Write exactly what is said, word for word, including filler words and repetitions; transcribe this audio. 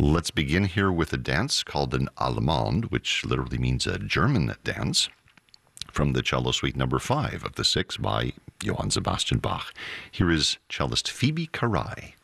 Let's begin here with a dance called an Allemande, which literally means a German dance, from the cello suite number five of the six by Johann Sebastian Bach. Here is cellist Phoebe Carai.